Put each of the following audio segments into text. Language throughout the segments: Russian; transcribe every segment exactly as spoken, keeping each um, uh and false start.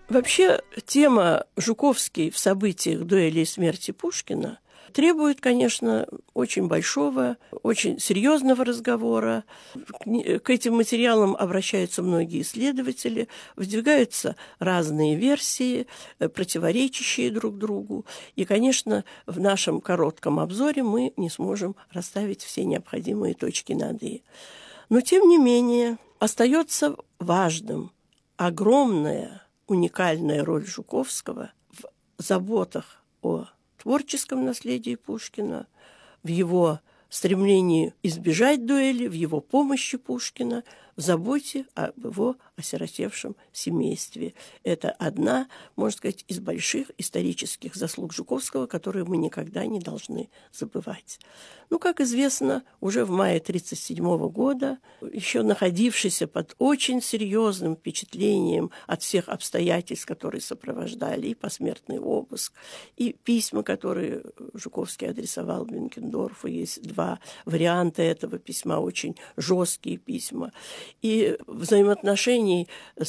Вообще, тема Жуковский в событиях дуэли и смерти Пушкина требует, конечно, очень большого, очень серьезного разговора. К этим материалам обращаются многие исследователи, выдвигаются разные версии, противоречащие друг другу. И, конечно, в нашем коротком обзоре мы не сможем расставить все необходимые точки над «и». Но, тем не менее, остается важным огромная, уникальная роль Жуковского в заботах о творческом наследии Пушкина, в его стремлении избежать дуэли, в его помощи Пушкина, в заботе об его осиротевшем семействе. Это одна, можно сказать, из больших исторических заслуг Жуковского, которые мы никогда не должны забывать. Ну, как известно, уже в мае тысяча девятьсот тридцать седьмого года, еще находившийся под очень серьезным впечатлением от всех обстоятельств, которые сопровождали и посмертный обыск, и письма, которые Жуковский адресовал Бенкендорфу, есть два варианта этого письма, очень жесткие письма, и взаимоотношений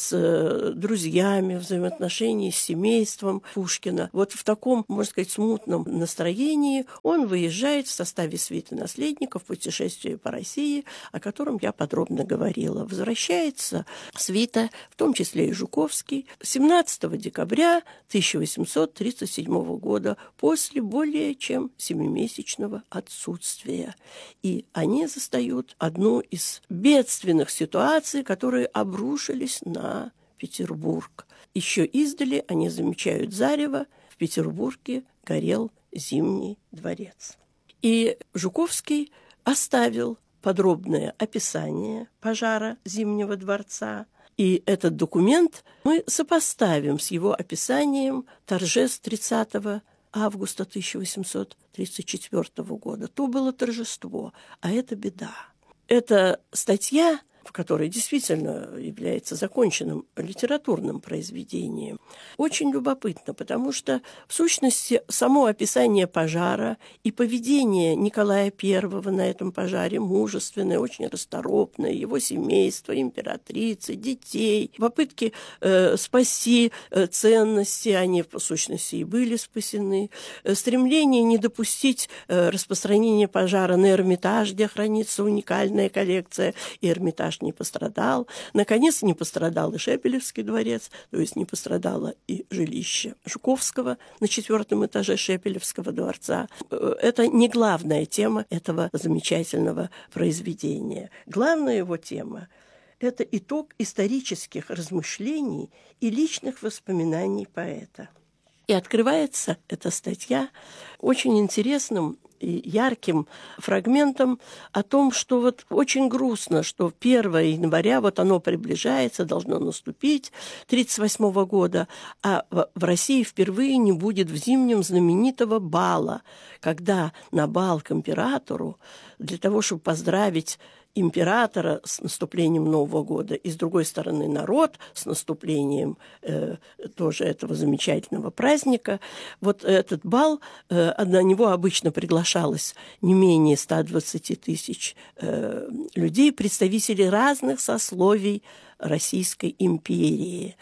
с друзьями, взаимоотношений с семейством Пушкина. Вот в таком, можно сказать, смутном настроении он выезжает в составе свиты наследников в путешествие по России, о котором я подробно говорила. Возвращается свита, в том числе и Жуковский, семнадцатого декабря тысяча восемьсот тридцать седьмого года после более чем семимесячного отсутствия. И они застают одну из бедственных ситуаций, которые обрушились на Петербург. Еще издали они замечают зарево. В Петербурге горел Зимний дворец. И Жуковский оставил подробное описание пожара Зимнего дворца. И этот документ мы сопоставим с его описанием торжеств тридцатого августа тысяча восемьсот тридцать четвёртого года. То было торжество, а это беда. Эта статья, в которой действительно является законченным литературным произведением, очень любопытно, потому что, в сущности, само описание пожара и поведение Николая Первого на этом пожаре мужественное, очень расторопное, его семейство, императрицы, детей, попытки э, спасти э, ценности, они, в сущности, и были спасены, э, стремление не допустить э, распространения пожара на Эрмитаж, где хранится уникальная коллекция, и Эрмитаж не пострадал. Наконец, не пострадал и Шепелевский дворец, то есть не пострадало и жилище Жуковского на четвертом этаже Шепелевского дворца. Это не главная тема этого замечательного произведения. Главная его тема – это итог исторических размышлений и личных воспоминаний поэта. И открывается эта статья очень интересным и ярким фрагментом о том, что вот очень грустно, что первого января, вот оно приближается, должно наступить, тридцать восьмого года, а в России впервые не будет в Зимнем знаменитого бала, когда на бал к императору, для того, чтобы поздравить императора с наступлением Нового года, и, с другой стороны, народ с наступлением э, тоже этого замечательного праздника. Вот этот бал, э, на него обычно приглашалось не менее ста двадцати тысяч э, людей, представителей разных сословий Российской империи.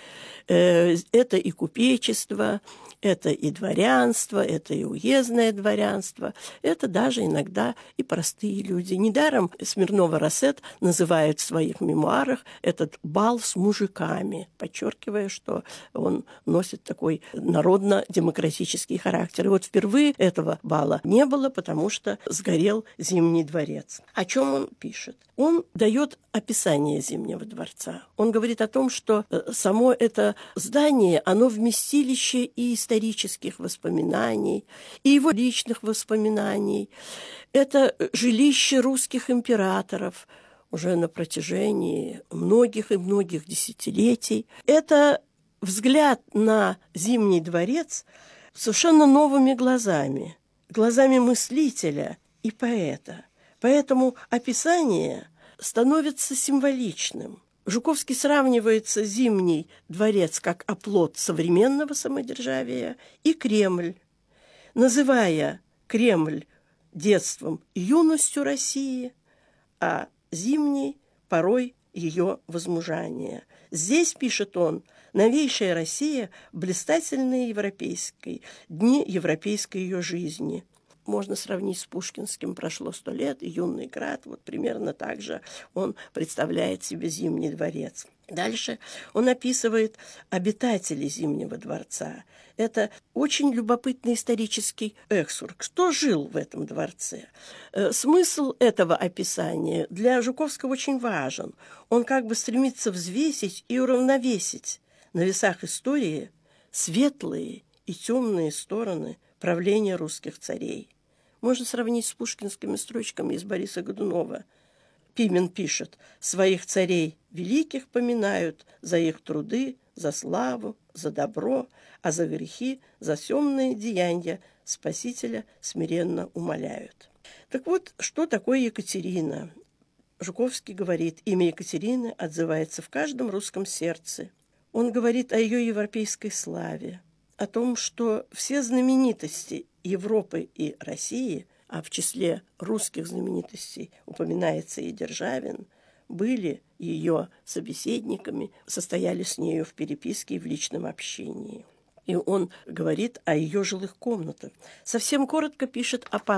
Э, это и купечество, это и дворянство, это и уездное дворянство, это даже иногда и простые люди. Недаром Смирнова-Рассет называет в своих мемуарах этот бал с мужиками, подчеркивая, что он носит такой народно-демократический характер. И вот впервые этого бала не было, потому что сгорел Зимний дворец. О чем он пишет? Он дает описание Зимнего дворца. Он говорит о том, что само это здание, оно вместилище и исторических воспоминаний, и его личных воспоминаний. Это жилище русских императоров уже на протяжении многих и многих десятилетий. Это взгляд на Зимний дворец совершенно новыми глазами, глазами мыслителя и поэта. Поэтому описание становится символичным. Жуковский сравнивается Зимний дворец как оплот современного самодержавия и Кремль, называя Кремль детством и юностью России, а Зимний порой ее возмужания. Здесь, пишет он, новейшая Россия – блистательные европейской, дни европейской ее жизни. Можно сравнить с пушкинским «Прошло сто лет» и «Юный град». Вот примерно так же он представляет себе Зимний дворец. Дальше он описывает обитателей Зимнего дворца. Это очень любопытный исторический экскурс. Кто жил в этом дворце? Смысл этого описания для Жуковского очень важен. Он как бы стремится взвесить и уравновесить на весах истории светлые и темные стороны правления русских царей. Можно сравнить с пушкинскими строчками из Бориса Годунова. Пимен пишет: «Своих царей великих поминают за их труды, за славу, за добро, а за грехи, за темные деяния Спасителя смиренно умоляют». Так вот, что такое Екатерина? Жуковский говорит, имя Екатерины отзывается в каждом русском сердце. Он говорит о ее европейской славе, о том, что все знаменитости Европы и России, а в числе русских знаменитостей упоминается и Державин, были ее собеседниками, состояли с нею в переписке и в личном общении. И он говорит о ее жилых комнатах. Совсем коротко пишет о